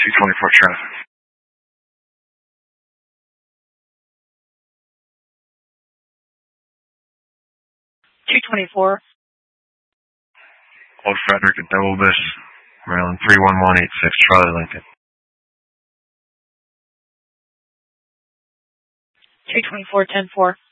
224 traffic. 224. Old Frederick at Double Biss, Maryland 31186, Charlie Lincoln. 224, 10-4.